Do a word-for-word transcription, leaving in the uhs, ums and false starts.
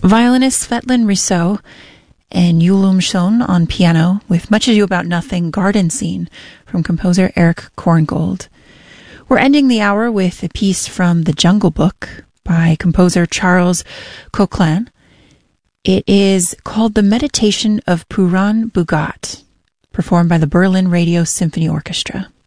Violinist Svetlin Risseau and Yulum Shon on piano with Much Ado About Nothing, Garden Scene from composer Eric Korngold. We're ending the hour with a piece from The Jungle Book by composer Charles Coquelin. It is called The Meditation of Puran Bhugat, performed by the Berlin Radio Symphony Orchestra.